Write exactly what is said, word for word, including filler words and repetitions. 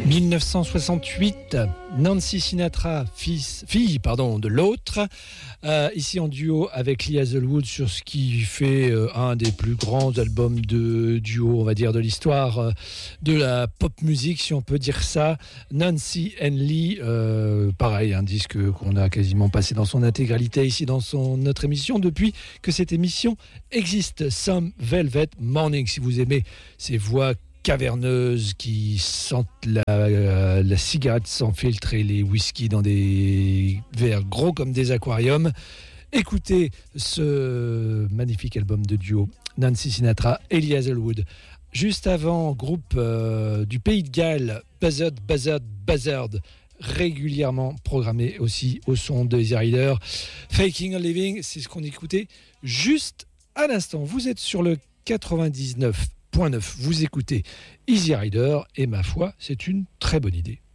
dix-neuf cent soixante-huit, Nancy Sinatra, fils, fille pardon, de l'autre, euh, ici en duo avec Lee Hazlewood sur ce qui fait euh, un des plus grands albums de duo, on va dire, de l'histoire euh, de la pop musique, si on peut dire ça. Nancy and Lee, euh, pareil, un disque qu'on a quasiment passé dans son intégralité ici dans son, notre émission depuis que cette émission existe. Some Velvet Morning, si vous aimez ces voix caverneuses qui sentent la, euh, la cigarette sans filtre et les whisky dans des verres gros comme des aquariums. Écoutez ce magnifique album de duo, Nancy Sinatra et Lee Hazlewood. Juste avant, groupe euh, du Pays de Galles, Buzzard, Buzzard, Buzzard, régulièrement programmé aussi au son de Easy Rider. Faking a Living, c'est ce qu'on écoutait juste à l'instant. Vous êtes sur le quatre-vingt-dix-neuf point neuf, vous écoutez Easy Rider et ma foi, c'est une très bonne idée.